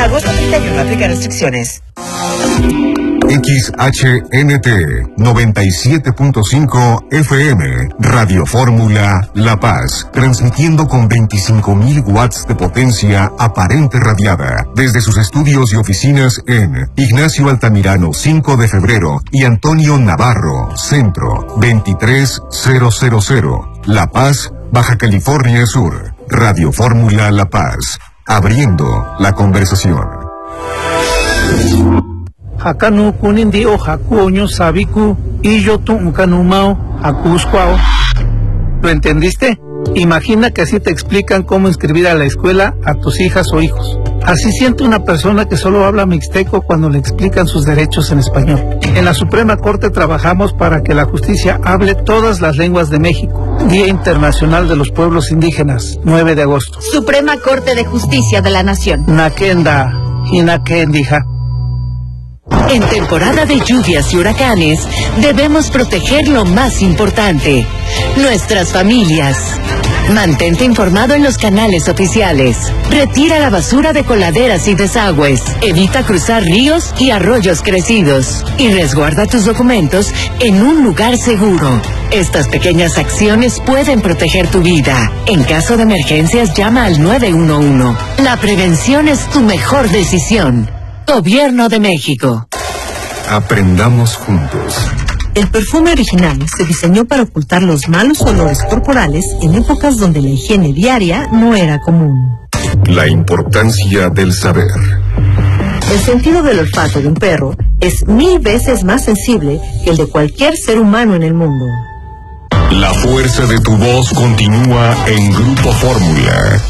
agosto 31, aplica restricciones. XHNT 97.5 FM, Radio Fórmula La Paz, transmitiendo con 25.000 watts de potencia aparente radiada, desde sus estudios y oficinas en Ignacio Altamirano 5 de febrero y Antonio Navarro, Centro 23000, La Paz, Baja California Sur. Radio Fórmula La Paz, abriendo la conversación. Hakanu kunindi o hakuoño sabiku y yo tuncanumao hakuscuao. ¿Lo entendiste? Imagina que así te explican cómo inscribir a la escuela a tus hijas o hijos. Así siente una persona que solo habla mixteco cuando le explican sus derechos en español. En la Suprema Corte trabajamos para que la justicia hable todas las lenguas de México. Día Internacional de los Pueblos Indígenas, 9 de agosto. Suprema Corte de Justicia de la Nación. Nakenda, Hinakendija. En temporada de lluvias y huracanes, debemos proteger lo más importante, nuestras familias. Mantente informado en los canales oficiales. Retira la basura de coladeras y desagües. Evita cruzar ríos y arroyos crecidos. Y resguarda tus documentos en un lugar seguro. Estas pequeñas acciones pueden proteger tu vida. En caso de emergencias, llama al 911. La prevención es tu mejor decisión. Gobierno de México. Aprendamos juntos. El perfume original se diseñó para ocultar los malos olores corporales en épocas donde la higiene diaria no era común. La importancia del saber. El sentido del olfato de un perro es 1000 veces más sensible que el de cualquier ser humano en el mundo. La fuerza de tu voz continúa en Grupo Fórmula.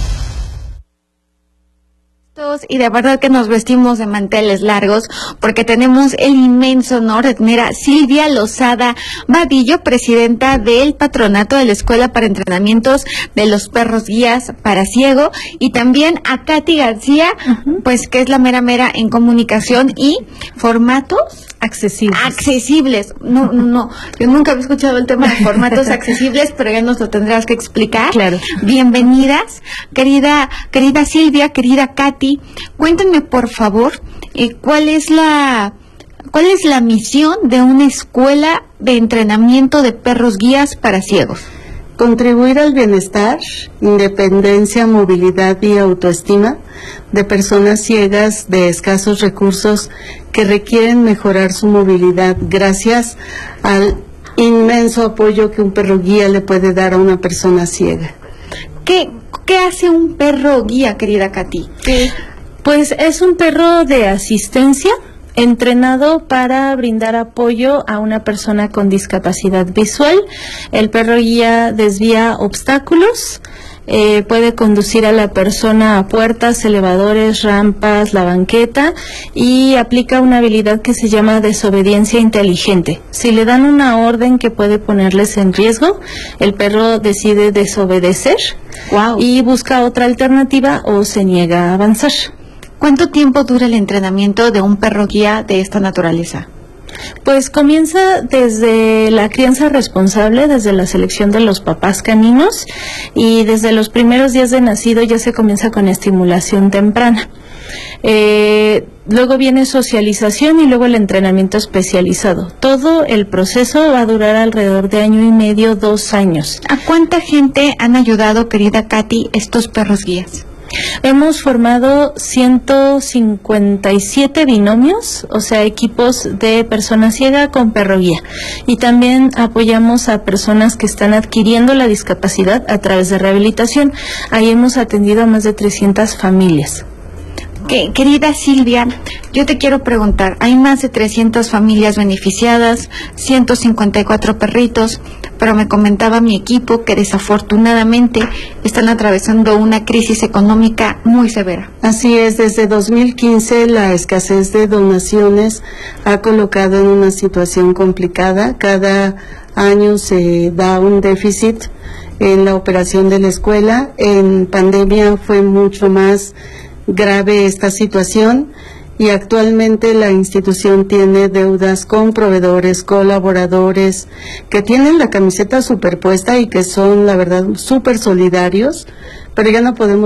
Y de verdad que nos vestimos de manteles largos porque tenemos el inmenso honor de tener a Silvia Lozada Vadillo, presidenta del patronato de la Escuela para Entrenamientos de los Perros Guías para Ciego, y también a Katy García, pues que es la mera en comunicación y formatos accesibles. No, yo nunca había escuchado el tema de formatos accesibles, pero ya nos lo tendrás que explicar. Claro. Bienvenidas, querida Silvia, querida Katy. Cuéntenme, por favor, ¿cuál es la misión de una escuela de entrenamiento de perros guías para ciegos? Contribuir al bienestar, independencia, movilidad y autoestima de personas ciegas de escasos recursos que requieren mejorar su movilidad gracias al inmenso apoyo que un perro guía le puede dar a una persona ciega. ¿Qué hace un perro guía, querida Katy? Pues es un perro de asistencia entrenado para brindar apoyo a una persona con discapacidad visual. El perro guía desvía obstáculos, puede conducir a la persona a puertas, elevadores, rampas, la banqueta, y aplica una habilidad que se llama desobediencia inteligente. Si le dan una orden que puede ponerles en riesgo, el perro decide desobedecer y busca otra alternativa o se niega a avanzar. ¿Cuánto tiempo dura el entrenamiento de un perro guía de esta naturaleza? Pues comienza desde la crianza responsable, desde la selección de los papás caninos, y desde los primeros días de nacido ya se comienza con estimulación temprana. Luego viene socialización y luego el entrenamiento especializado. Todo el proceso va a durar alrededor de 1 año y medio, 2 años. ¿A cuánta gente han ayudado, querida Katy, estos perros guías? Hemos formado 157 binomios, o sea, equipos de persona ciega con perro guía. Y también apoyamos a personas que están adquiriendo la discapacidad a través de rehabilitación. Ahí hemos atendido a más de 300 familias. Querida Silvia, yo te quiero preguntar, hay más de 300 familias beneficiadas, 154 perritos, pero me comentaba mi equipo que desafortunadamente están atravesando una crisis económica muy severa. Así es, desde 2015 la escasez de donaciones ha colocado en una situación complicada. Cada año se da un déficit en la operación de la escuela. En pandemia fue mucho más grave esta situación y actualmente la institución tiene deudas con proveedores, colaboradores que tienen la camiseta superpuesta y que son, la verdad, súper solidarios, pero ya no podemos